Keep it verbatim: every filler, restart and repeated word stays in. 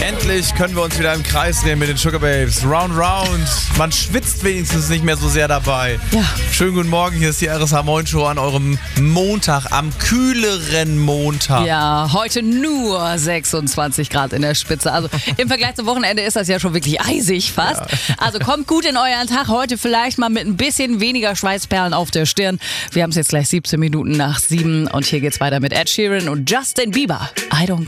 Endlich können wir uns wieder im Kreis drehen mit den Sugar Babes. Round, round. Man schwitzt wenigstens nicht mehr so sehr dabei. Ja. Schönen guten Morgen, hier ist die R S H Moin Show an eurem Montag, am kühleren Montag. Ja, heute nur sechsundzwanzig Grad in der Spitze. Also im Vergleich zum Wochenende ist das ja schon wirklich eisig fast. Ja. Also kommt gut in euren Tag. Heute vielleicht mal mit ein bisschen weniger Schweißperlen auf der Stirn. Wir haben es jetzt gleich siebzehn Minuten nach sieben und hier geht's weiter mit Ed Sheeran und Justin Bieber. I don't